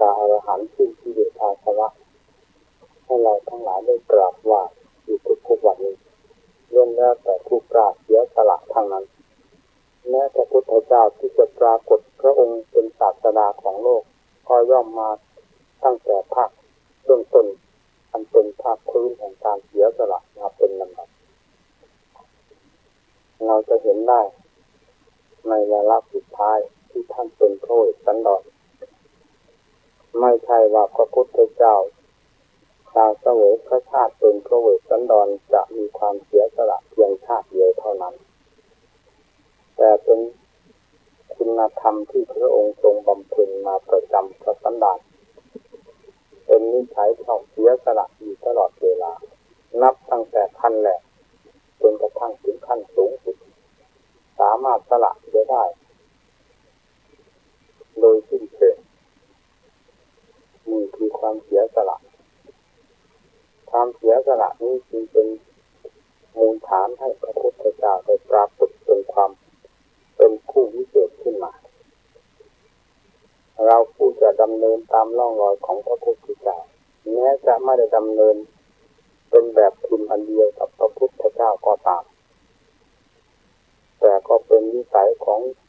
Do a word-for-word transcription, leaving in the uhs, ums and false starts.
าอรหันต์สิ้นกิเลสอาสวะให้เราทั้งหลายได้กราบไหว้อยู่ทุกๆวันนี้ล้วนแล้วแต่ผู้กล้าเสียสละทางนั้นแม้แต่พุทธเจ้าที่จะปรากฏพระองค์เป็นศาสดาของโลกก็ย่อมมาตั้งแต่ภาคเบื้องต้นอันเป็นภาคพื้นแห่งการเสียสละมาเป็นลำดับเราจะเห็นได้ในวาระสุดท้ายที่ท่านเป็นพระเวสสันดรไม่ใช่ว่าพระพุทธเจ้าชาวเสวยพระชาติเป็นพระเวสสันดรจะมีความเสียสละเพียงชาติเดียวเท่านั้นแต่เป็นคุณธรรมที่พระองค์ทรงบำเพ็ญมาประจำพระสันดานเป็นนิสัยของเสียสละอยู่ตลอดเวลานับตั้งแต่ขั้นแรกจนกระทั่งถึงขั้นสูงสุดสามารถสละได้โดยสิ้นเชิงนี่คือความเสียสละความเสียสละนี้จึงเป็นมูลฐานให้พระพุทธเจ้าได้ปรากฏเป็นความเป็นผู้วิเศษขึ้นมาเราผู้จะดำเนินตามร่องรอยของพระพุทธเจ้าแม้จะไม่ได้ดำเนินเป็นแบบพิมพ์อันเดียวกับพระพุทธเจ้าก็ตามแต่ก็เป็นวิสัยของ